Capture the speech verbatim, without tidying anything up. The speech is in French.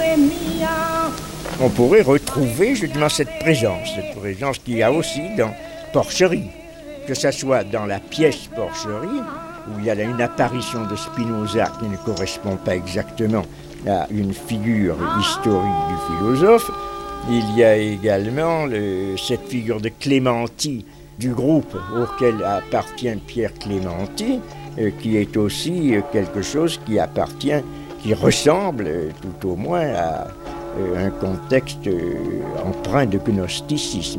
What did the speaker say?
On pourrait retrouver justement cette présence, cette présence qu'il y a aussi dans Porcherie, que ce soit dans la pièce Porcherie, où il y a là une apparition de Spinoza qui ne correspond pas exactement à une figure historique du philosophe. Il y a également le, cette figure de Clémenti du groupe auquel appartient Pierre Clémenti, euh, qui est aussi euh, quelque chose qui appartient, qui ressemble euh, tout au moins à euh, un contexte euh, empreint de gnosticisme.